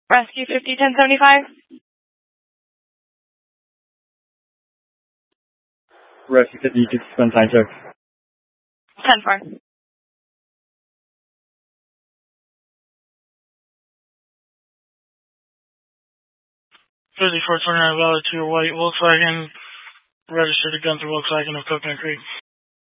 Rescue 50-1075. Rescue 50, you can suspend time check. 10-4. 5429 Valley to your white Volkswagen, registered to Gunther Volkswagen of Coconut Creek.